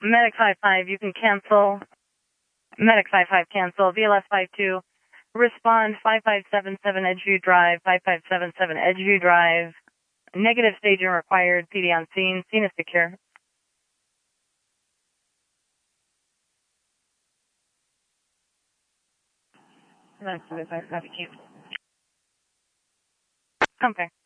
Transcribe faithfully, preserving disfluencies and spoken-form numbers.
Medic five five, you can cancel. Medic five five, cancel. V L S five two, respond five five seven seven Edgeview Drive, five five seven seven Edgeview Drive. Negative staging required, P D on scene. Scene is secure. Okay.